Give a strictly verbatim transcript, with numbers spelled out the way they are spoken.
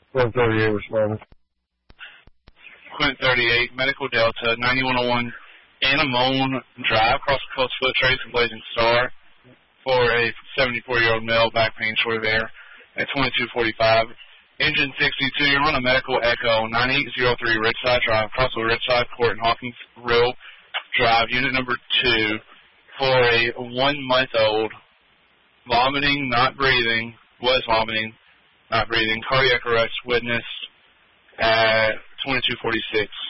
Quinn thirty-eight responding. Quinn thirty-eight, Medical Delta, ninety-one oh one Anamone Drive, cross the coast foot trace and Blazing Star for a seventy-four-year-old male, back pain, short of air, at twenty-two forty-five. Engine sixty-two, you're on a Medical Echo, ninety-eight oh three Ridgeside Drive, Crossville Ridgeside Court and Hawkins Rill Drive, unit number two, for a one-month-old, vomiting, not breathing, was vomiting, not breathing, cardiac arrest, witness at twenty-two forty-six.